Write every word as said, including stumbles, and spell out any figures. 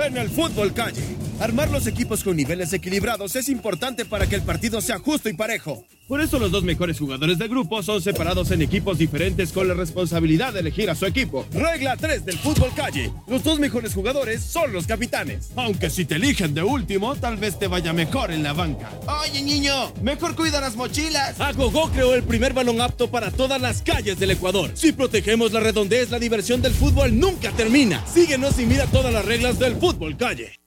En el fútbol calle, armar los equipos con niveles equilibrados es importante para que el partido sea justo y parejo. Por eso los dos mejores jugadores del grupo son separados en equipos diferentes con la responsabilidad de elegir a su equipo. Regla tres del fútbol calle. Los dos mejores jugadores son los capitanes. Aunque si te eligen de último, tal vez te vaya mejor en la banca. Oye, niño, mejor cuida las mochilas. Agogo creó el primer balón apto para todas las calles del Ecuador. Si protegemos la redondez, la diversión del fútbol nunca termina. Síguenos y mira todas las reglas del fútbol calle.